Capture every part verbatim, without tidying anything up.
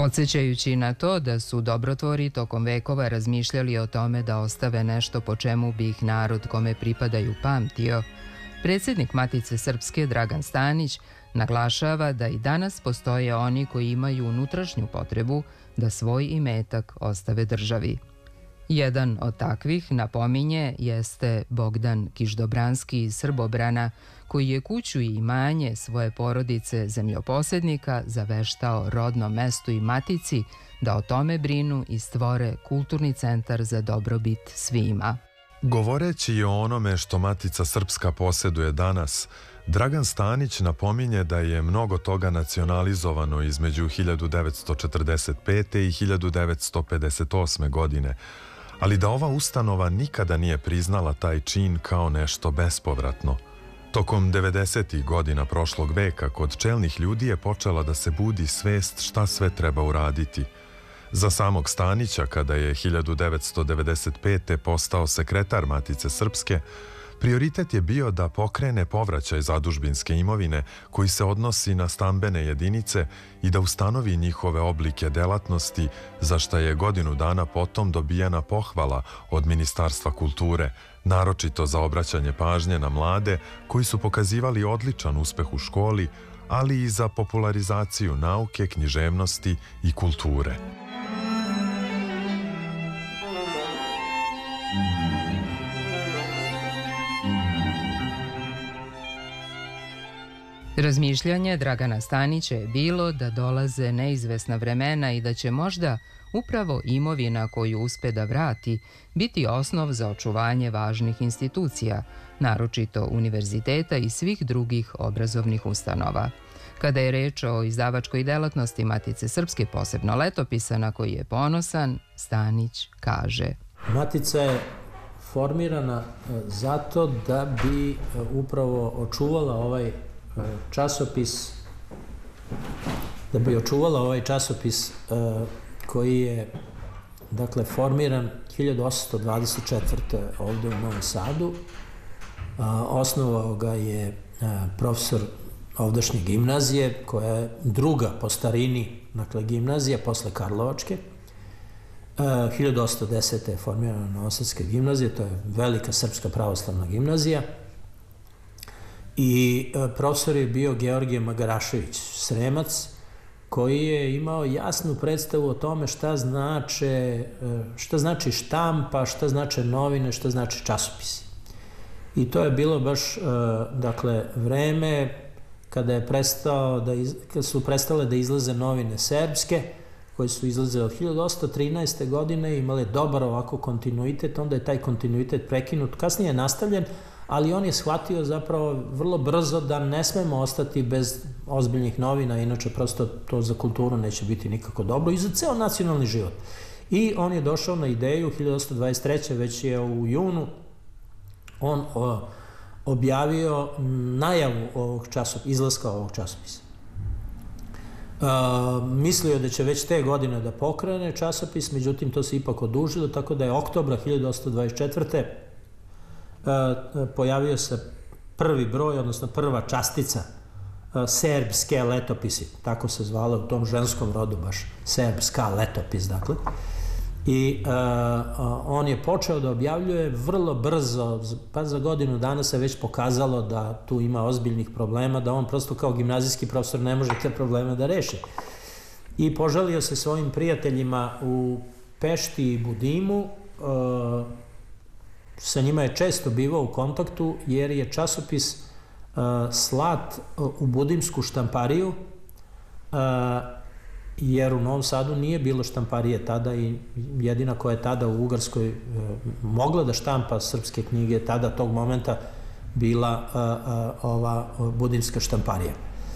Podsećajući na to da su dobrotvori tokom vekova razmišljali o tome da ostave nešto po čemu bi ih narod kome pripadaju pamtio, predsjednik Matice Srpske Dragan Stanić naglašava da i danas postoje oni koji imaju unutrašnju potrebu da svoj imetak ostave državi. Jedan od takvih, napominje, jeste Bogdan Kiždobranski iz Srbobrana, koji je kuću i imanje svoje porodice zemljoposednika zaveštao rodnom mestu i matici da o tome brinu i stvore kulturni centar za dobrobit svima. Govoreći i o onome što Matica Srpska posjeduje danas, Dragan Stanić napominje da je mnogo toga nacionalizovano između hiljadu devetsto četrdeset pete. i hiljadu devetsto pedeset osme. godine, ali da ova ustanova nikada nije priznala taj čin kao nešto bespovratno. Tokom devedesetih godina prošlog veka kod čelnih ljudi je počela da se budi svest šta sve treba uraditi. Za samog Stanića, kada je hiljadu devetsto devedeset pete. postao sekretar Matice Srpske, prioritet je bio da pokrene povraćaj zadužbinske imovine koji se odnosi na stambene jedinice i da ustanovi njihove oblike delatnosti, za šta je godinu dana potom dobijena pohvala od Ministarstva kulture, naročito za obraćanje pažnje na mlade koji su pokazivali odličan uspeh u školi, ali i za popularizaciju nauke, književnosti i kulture. Razmišljanje Dragana Stanića je bilo da dolaze neizvesna vremena i da će možda upravo imovina koju uspe da vrati biti osnov za očuvanje važnih institucija, naročito univerziteta i svih drugih obrazovnih ustanova. Kada je reč o izdavačkoj delatnosti Matice Srpske, posebno letopisa na koji je ponosan, Stanić kaže: Matica je formirana zato da bi upravo očuvala ovaj časopis, da bi očuvala ovaj časopis koji je, dakle, formiran hiljadu osamsto dvadeset četvrte. ovde u Novom Sadu. Osnovao ga je profesor ovdašnje gimnazije, koja je druga po starini, dakle, gimnazija posle Karlovačke. hiljadu osamsto desete. je formirana Novosadska gimnazija, to je velika srpska pravoslavna gimnazija. I profesor je bio Georgije Magarašević, Sremac, koji je imao jasnu predstavu o tome šta znače, šta znači štampa, šta znače novine, šta znači časopisi. I to je bilo baš, dakle, vreme kada je prestao da iz, kada su prestale da izlaze novine serbske, koje su izlaze od hiljadu osamsto trinaeste. godine, imale dobar ovako kontinuitet, onda je taj kontinuitet prekinut, kasnije je nastavljen, ali on je shvatio zapravo vrlo brzo da ne smemo ostati bez ozbiljnih novina, inače prosto to za kulturu neće biti nikako dobro i za ceo nacionalni život. I on je došao na ideju, hiljadu osamsto dvadeset treće. već je u junu on o, objavio najavu ovog časopisa, izlaska ovog časopisa. Uh, mislio da će već te godine da pokrene časopis, međutim to se ipak odužilo, tako da je oktobra hiljadu osamsto dvadeset četvrte. Uh, pojavio se prvi broj, odnosno prva častica uh, Serbske letopisi, tako se zvala u tom ženskom rodu baš, Serbska letopis, dakle. I uh, uh, on je počeo da objavljuje vrlo brzo, pa za godinu dana se već pokazalo da tu ima ozbiljnih problema, da on prosto kao gimnazijski profesor ne može te probleme da reši. I požalio se svojim prijateljima u Pešti i Budimu, uh, sa njima je često bivao u kontaktu, jer je časopis uh, slat u budimsku štampariju, uh, jer u Novom Sadu nije bilo štamparije tada i jedina koja je tada u Ugarskoj e, mogla da štampa srpske knjige, tada tog momenta bila e, e, ova budimska štamparija.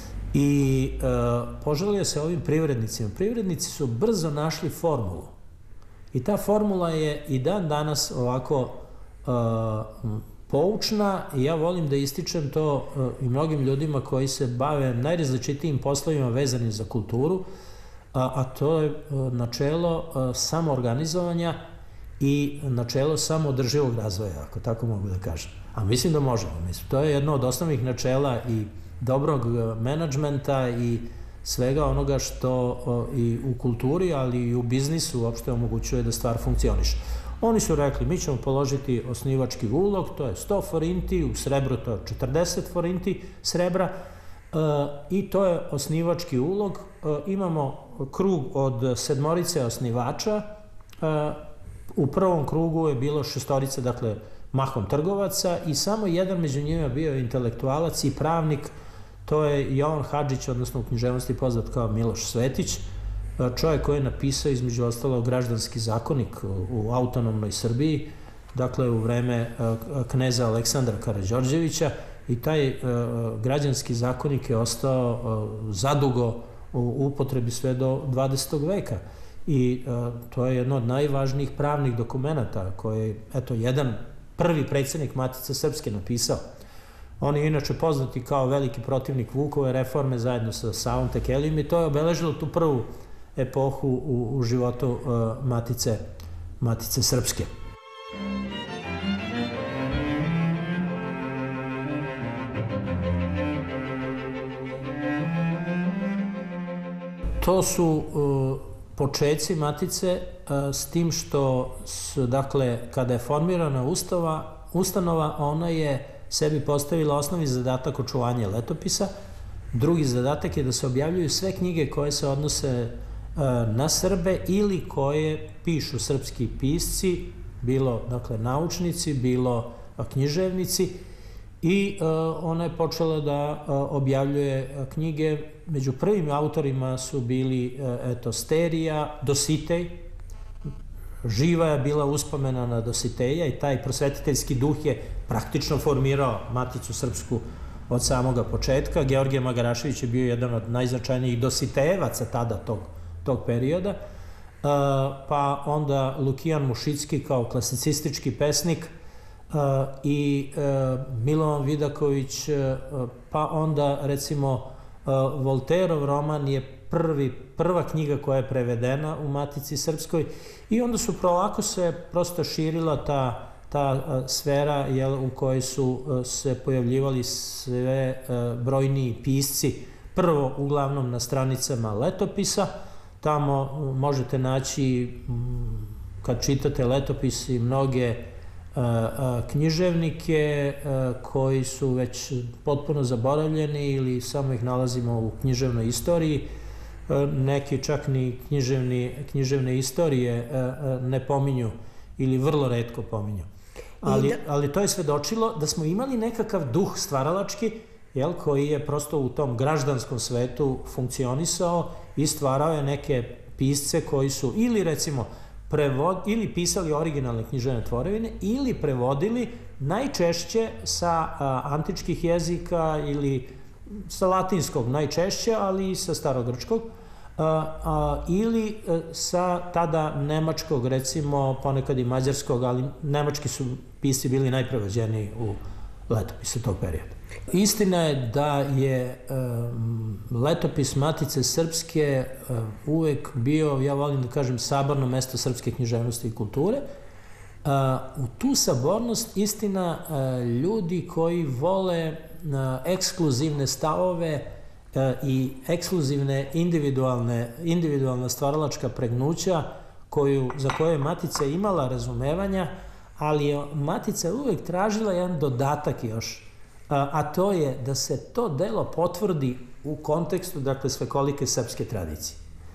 I e, požalio se ovim privrednicima. Privrednici su brzo našli formulu. I ta formula je i dan danas ovako e, poučna, i ja volim da ističem to e, i mnogim ljudima koji se bave najrazličitijim poslovima vezanim za kulturu, A, a to je načelo samoorganizovanja i načelo samoodrživog razvoja, ako tako mogu da kažem. A mislim da možemo. Mislim, to je jedno od osnovnih načela i dobrog menadžmenta i svega onoga što i u kulturi, ali i u biznisu uopšte omogućuje da stvar funkcioniše. Oni su rekli, mi ćemo položiti osnivački ulog, to je sto forinti, u srebru to je četrdeset forinti srebra, i to je osnivački ulog. Imamo krug od sedmorice osnivača, u prvom krugu je bilo šestorica, dakle, mahom trgovaca, i samo jedan među njima bio intelektualac i pravnik, to je Jovan Hadžić, odnosno u književnosti poznat kao Miloš Svetić, čovjek koji je napisao između ostalog Građanski zakonik u autonomnoj Srbiji, dakle u vreme kneza Aleksandra Karađorđevića, i taj Građanski zakonik je ostao zadugo u upotrebi sve do dvadesetog veka. I to je jedno od najvažnijih pravnih dokumenata koje je, eto, jedan prvi predsjednik Matice Srpske napisao. On je inače poznati kao veliki protivnik Vukove reforme zajedno sa Savom Tekelijom i to je obeležilo tu prvu epohu u, u životu uh, Matice, Matice Srpske. To su uh, počeci Matice, uh, s tim što, su, dakle, kada je formirana ustava, ustanova, ona je sebi postavila osnovni zadatak očuvanja letopisa. Drugi zadatak je da se objavljuju sve knjige koje se odnose na Srbe ili koje pišu srpski pisci, bilo, dakle, naučnici, bilo književnici, i ona je počela da objavljuje knjige. Među prvim autorima su bili, eto, Sterija, Dositej. Živa je bila uspomena na Dositeja i taj prosvetiteljski duh je praktično formirao Maticu Srpsku od samoga početka. Georgije Magarašević je bio jedan od najznačajnijih Dositejevaca tada tog, tog perioda. Pa onda Lukijan Mušicki kao klasicistički pesnik i Milovan Vidaković, pa onda recimo Volterov roman je prvi, prva knjiga koja je prevedena u Matici Srpskoj, i onda su polako se prosto širila ta, ta sfera, jel, u kojoj su se pojavljivali sve brojniji pisci, prvo uglavnom na stranicama letopisa. Tamo možete naći, kad čitate letopisi, mnoge književnike koji su već potpuno zaboravljeni ili samo ih nalazimo u književnoj istoriji. Neki čak ni književni, književne istorije ne pominju ili vrlo retko pominju. Ali, ali to je svedočilo da smo imali nekakav duh stvaralački, jel, koji je prosto u tom građanskom svetu funkcionisao i stvarao je neke pisce koji su ili recimo prevod, ili pisali originalne književne tvorevine ili prevodili najčešće sa a, antičkih jezika ili sa latinskog najčešće, ali i sa starogrčkog, a, a, ili a, sa tada nemačkog, recimo ponekad i mađarskog, ali nemački su pisci bili najprevođeniji u letopise tog perioda. Istina je da je um, letopis Matice Srpske um, uvek bio, ja volim da kažem, saborno mesto srpske književnosti i kulture. Uh, u tu sabornost, istina, uh, ljudi koji vole uh, ekskluzivne stavove uh, i ekskluzivne individualne, individualna stvaralačka pregnuća koju, za koje je Matica imala razumevanja, ali je Matica uvek tražila jedan dodatak još, a to je da se to delo potvrdi u kontekstu, dakle, svekolike srpske tradicije.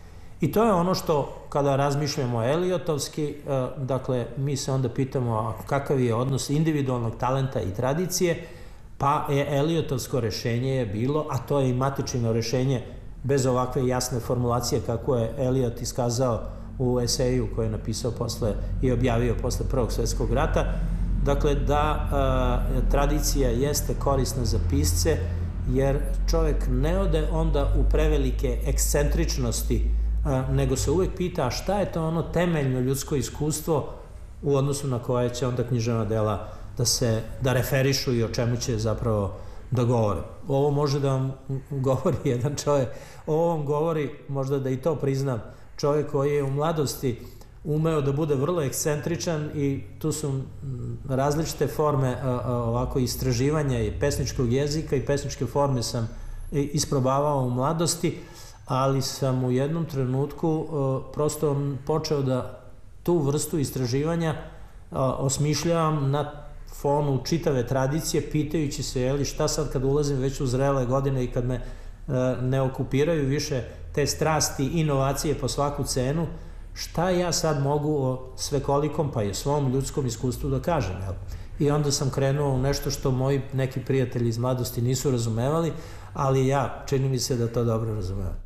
I to je ono što, kada razmišljamo eliotovski, dakle, mi se onda pitamo kakav je odnos individualnog talenta i tradicije, pa je eliotovsko rešenje je bilo, a to je i matičino rešenje, bez ovakve jasne formulacije kako je Eliot iskazao u eseju koji je napisao posle i objavio posle Prvog svjetskog rata, dakle, da a, tradicija jeste korisna za pisce, jer čovjek ne ode onda u prevelike ekscentričnosti, a, nego se uvek pita šta je to ono temeljno ljudsko iskustvo u odnosu na koje će onda književna dela da se, da referišu i o čemu će zapravo da govore. Ovo može da vam govori jedan čovjek, ovo vam govori, možda da i to priznam, čovjek koji je u mladosti umeo da bude vrlo ekscentričan, i tu su različite forme a, a, ovako istraživanja i pesničkog jezika i pesničke forme sam isprobavao u mladosti, ali sam u jednom trenutku prosto počeo da tu vrstu istraživanja osmišljavam na fonu čitave tradicije, pitajući se, jeli, šta sad kad ulazim već u zrele godine i kad me ne okupiraju više te strasti, inovacije po svaku cenu, šta ja sad mogu o svekolikom, pa i o svom ljudskom iskustvu da kažem, jel? I onda sam krenuo u nešto što moji neki prijatelji iz mladosti nisu razumevali, ali ja, čini mi se da to dobro razumevam.